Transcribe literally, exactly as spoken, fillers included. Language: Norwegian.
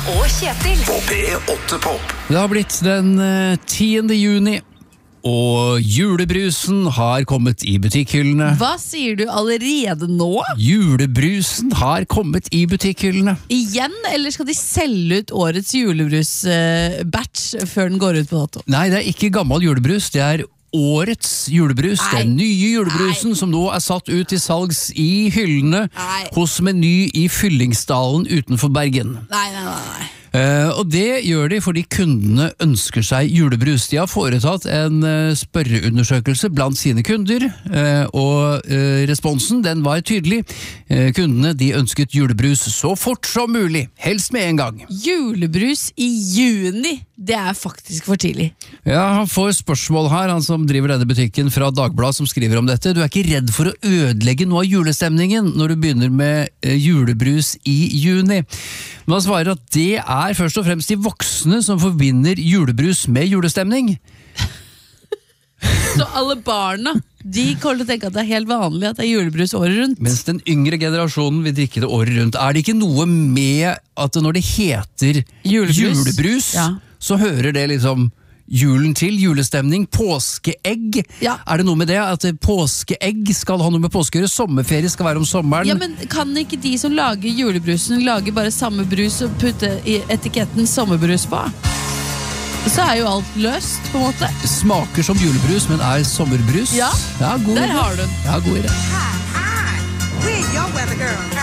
og Kjetil På P åtte Pop. Det har blitt den eh, tiende juni, og julebrusen har kommet i butikkhyllene. Hva sier du allerede nå? Julebrusen har kommet i butikkhyllene. Igjen, eller skal de selge ut årets julebrus-batch før den går ut på dato? Nei, det er ikke gammel julebrus, det er årets julebrus. Nei. Den nye julebrusen Nei. som nå er satt ut til salgs i hyllene Nei. hos Meny i Fyllingsdalen utenfor Bergen. Nei, nei, nei, nei. Uh, og det gjør de fordi kundene ønsker seg julebrus. De har foretatt en uh, spørreundersøkelse blant sine kunder, uh, og uh, responsen den var tydelig. Uh, kundene de ønsket julebrus så fort som mulig, helst med en gang. Julebrus i juni, det er faktisk for tidlig. Ja, han får spørsmål her, han som driver denne butikken fra Dagbladet som skriver om dette. Du er ikke redd for å ødelegge noe av julestemningen når du begynner med uh, julebrus i juni. Men han svarer at det er først og fremst de voksne som forbinder julebrus med julestemning. Så alle barna, de kommer til å tenke at det er helt vanlig at det er julebrus året rundt. Mens den yngre generasjonen vil drikke det året rundt. Er det ikke noe med at når det heter Julebrus? julebrus, Ja. så hører det liksom julen til, julestemning, påskeegg? Ja. Er det noe med det at påskeegg skal ha noe med påske å gjøre? Sommerferie skal være om sommeren? Ja, men kan ikke de som lager julebrusen lage bare samme brus og putte i etiketten sommerbrus på? Så er jo alt løst, på en måte. Smaker som julebrus, men er sommerbrus? Ja, ja god der idé. har du den. Ja, god idé. Hi, hi, we're your weather girl.